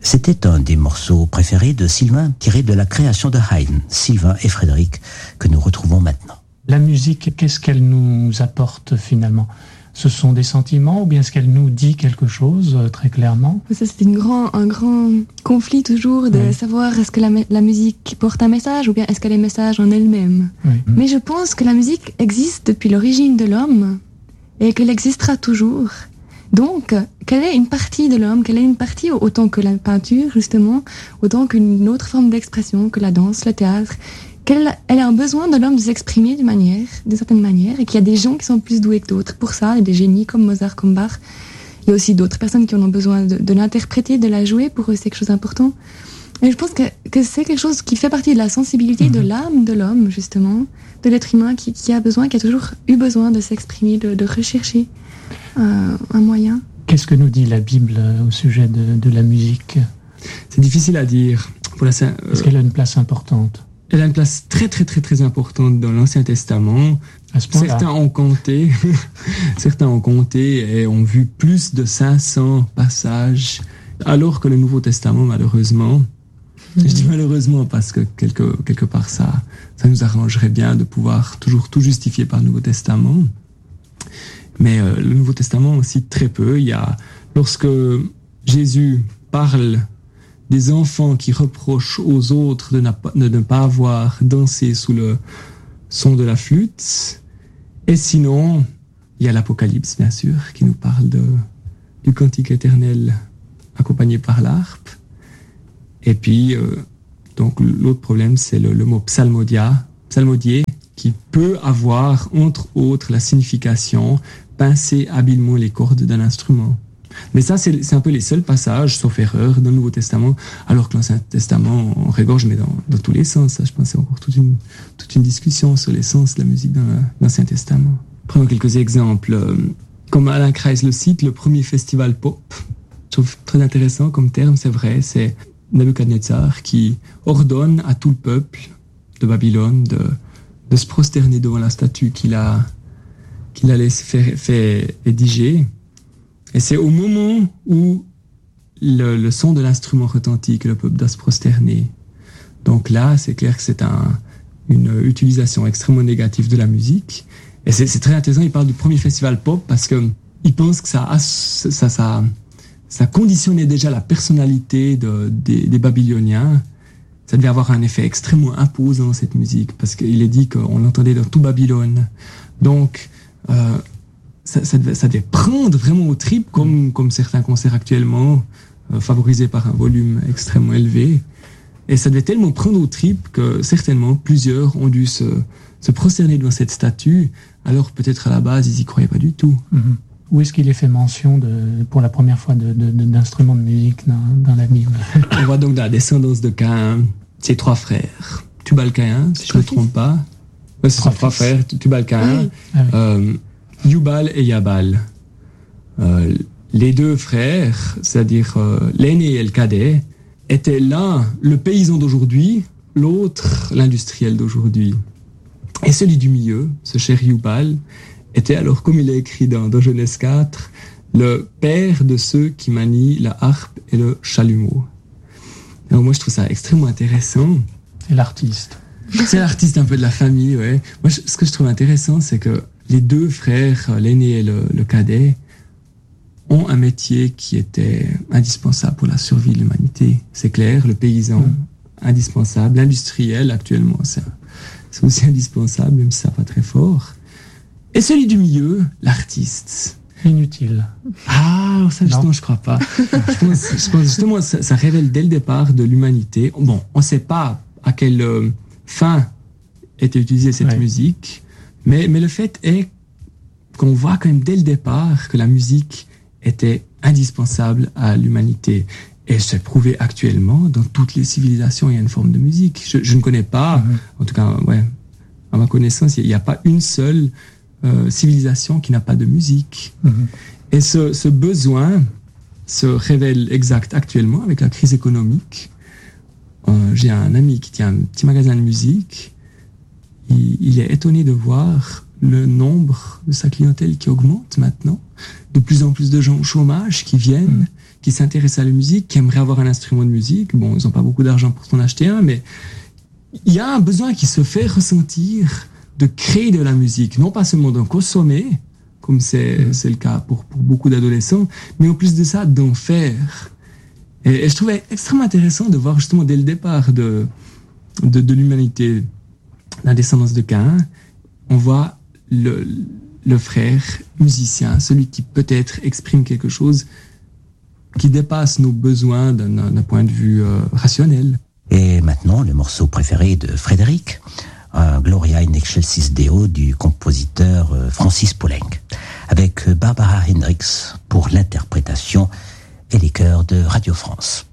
C'était un des morceaux préférés de Sylvain, tiré de la création de Haydn, Sylvain et Frédéric, que nous retrouvons maintenant. La musique, qu'est-ce qu'elle nous apporte finalement ? Ce sont des sentiments ou bien est-ce qu'elle nous dit quelque chose très clairement ? Ça, c'est un grand conflit toujours de savoir est-ce que la musique porte un message ou bien est-ce qu'elle est message en elle-même. Oui. Mais je pense que la musique existe depuis l'origine de l'homme et qu'elle existera toujours. Donc, qu'elle est une partie de l'homme, qu'elle est une partie autant que la peinture, justement, autant qu'une autre forme d'expression, que la danse, le théâtre, qu'elle a un besoin de l'homme de s'exprimer d'une certaine manière, et qu'il y a des gens qui sont plus doués que d'autres pour ça, il y a des génies comme Mozart, comme Bach. Il y a aussi d'autres personnes qui en ont besoin de l'interpréter, de la jouer, pour eux c'est quelque chose d'important. Et je pense que c'est quelque chose qui fait partie de la sensibilité de l'âme de l'homme, justement, de l'être humain qui a toujours eu besoin de s'exprimer, de rechercher un moyen. Qu'est-ce que nous dit la Bible au sujet de la musique ? C'est difficile à dire. Est-ce qu'elle a une place importante ? Elle a une place très très très très importante dans l'Ancien Testament. Certains ont compté et ont vu plus de 500 passages, alors que le Nouveau Testament, malheureusement, je dis malheureusement parce que quelque part ça nous arrangerait bien de pouvoir toujours tout justifier par le Nouveau Testament. Mais le Nouveau Testament cite très peu. Lorsque Jésus parle des enfants qui reprochent aux autres de ne pas avoir dansé sous le son de la flûte. Et sinon, il y a l'Apocalypse, bien sûr, qui nous parle du cantique éternel accompagné par l'harpe. Et puis, donc l'autre problème, c'est le mot psalmodier, qui peut avoir, entre autres, la signification pincer habilement les cordes d'un instrument. Mais ça, c'est un peu les seuls passages, sauf erreur, dans le Nouveau Testament, alors que l'Ancien Testament, on régorge, mais dans tous les sens. Ça, je pense que c'est encore toute une discussion sur les sens de la musique dans l'Ancien Testament. Prenons quelques exemples. Comme Alain Kreis le cite, le premier festival pop, je trouve très intéressant comme terme, c'est vrai, c'est Nebuchadnezzar qui ordonne à tout le peuple de Babylone de se prosterner devant la statue qu'il a laissé faire ériger. Et c'est au moment où le son de l'instrument retentit que le peuple doit se prosterner. Donc là, c'est clair que c'est une utilisation extrêmement négative de la musique. Et c'est très intéressant, il parle du premier festival pop parce qu'il pense que ça conditionnait déjà la personnalité des Babyloniens. Ça devait avoir un effet extrêmement imposant, cette musique, parce qu'il est dit qu'on l'entendait dans tout Babylone. Donc, ça devait prendre vraiment aux tripes, comme certains concerts actuellement, favorisés par un volume extrêmement élevé. Et ça devait tellement prendre aux tripes que certainement plusieurs ont dû se prosterner devant cette statue, alors peut-être à la base ils y croyaient pas du tout. Mm-hmm. Où est-ce qu'il est fait mention pour la première fois d'instruments de musique dans la Bible ? On voit donc dans la descendance de Caïn, ses trois frères, Tubal-Caïn, si je ne me trompe pas. Ouais, c'est ses trois frères, Tubal-Caïn. Oui. Yubal et Yabal. Les deux frères, c'est-à-dire l'aîné et le cadet, étaient l'un le paysan d'aujourd'hui, l'autre l'industriel d'aujourd'hui. Et celui du milieu, ce cher Yubal, était alors, comme il est écrit dans Genèse 4, le père de ceux qui manient la harpe et le chalumeau. Alors moi je trouve ça extrêmement intéressant. C'est l'artiste. C'est l'artiste un peu de la famille, ouais. Moi ce que je trouve intéressant, c'est que les deux frères, l'aîné et le cadet, ont un métier qui était indispensable pour la survie de l'humanité. C'est clair, le paysan, indispensable. L'industriel, actuellement, c'est aussi indispensable, même si ça va pas très fort. Et celui du milieu, l'artiste. Inutile. Ah, ça justement, je crois pas. je pense justement, ça révèle dès le départ de l'humanité. Bon, on sait pas à quelle fin était utilisée cette musique, mais le fait est qu'on voit quand même dès le départ que la musique était indispensable à l'humanité. Et c'est prouvé actuellement, dans toutes les civilisations, il y a une forme de musique. Je ne connais pas, en tout cas, à ma connaissance, il n'y a pas une seule civilisation qui n'a pas de musique. Et ce besoin se révèle exact actuellement avec la crise économique. J'ai un ami qui tient un petit magasin de musique. Il est étonné de voir le nombre de sa clientèle qui augmente maintenant. De plus en plus de gens au chômage qui viennent qui s'intéressent à la musique, qui aimeraient avoir un instrument de musique. Bon, ils n'ont pas beaucoup d'argent pour s'en acheter un, mais il y a un besoin qui se fait ressentir de créer de la musique, non pas seulement d'en consommer, comme c'est le cas pour beaucoup d'adolescents, mais en plus de ça, d'en faire. Et je trouvais extrêmement intéressant de voir justement dès le départ de l'humanité, la descendance de Caïn, on voit le frère musicien, celui qui peut-être exprime quelque chose qui dépasse nos besoins d'un point de vue rationnel. Et maintenant, le morceau préféré de Frédéric, un Gloria in Excelsis Deo du compositeur Francis Poulenc, avec Barbara Hendricks pour l'interprétation et les chœurs de Radio France.